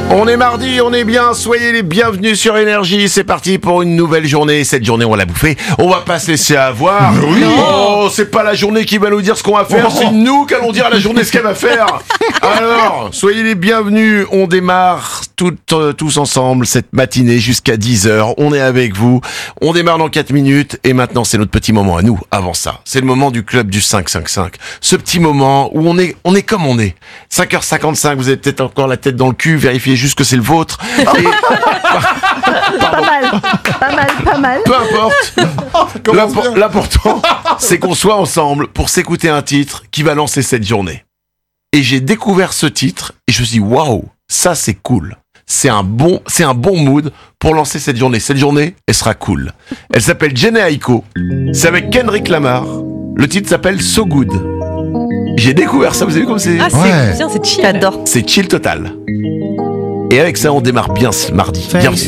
On est mardi, on est bien, soyez les bienvenus sur Énergie, c'est parti pour une nouvelle journée. Cette journée on va la bouffer, on va pas se laisser avoir. Oui. Oh, c'est pas la journée qui va nous dire ce qu'on va faire, c'est nous qui allons dire à la journée ce qu'elle va faire. Alors, soyez les bienvenus, on démarre tous ensemble cette matinée jusqu'à 10h, on est avec vous, on démarre dans 4 minutes et maintenant c'est notre petit moment à nous. Avant ça, c'est le moment du club du 5-5-5, ce petit moment où on est comme on est. 5h55, vous avez peut-être encore la tête dans le cul, vérifiez juste que c'est le vôtre. Et... Pas mal. Peu importe. L'important, c'est qu'on soit ensemble pour s'écouter un titre qui va lancer cette journée. Et j'ai découvert ce titre et je me suis dit, waouh, ça c'est cool. C'est un bon mood pour lancer cette journée. Cette journée, elle sera cool. Elle s'appelle Jhené Aiko. C'est avec Kendrick Lamar. Le titre s'appelle So Good. J'ai découvert ça, vous avez vu comme c'est... Ah, c'est bien, c'est chill. J'adore. C'est chill total. Et avec ça, on démarre bien ce mardi. Bienvenue.